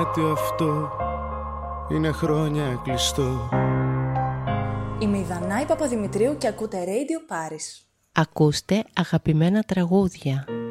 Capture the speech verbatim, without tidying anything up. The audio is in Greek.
δωμάτιο αυτό είναι χρόνια κλειστό. Είμαι η Δανάη Παπαδημητρίου και ακούτε Radio Paris. Ακούστε αγαπημένα τραγούδια.